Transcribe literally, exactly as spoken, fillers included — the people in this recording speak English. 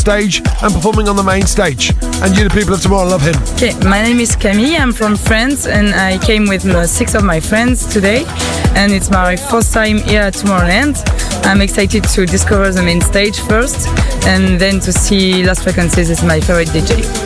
stage and performing on the main stage. And you, the people of Tomorrow, love him. Okay, my name is Camille. I'm from France, and I came with uh, six of my friends today. And it's my first time here at Tomorrowland. I'm excited to discover the main stage first, and then to see Lost Frequencies as my favorite D J.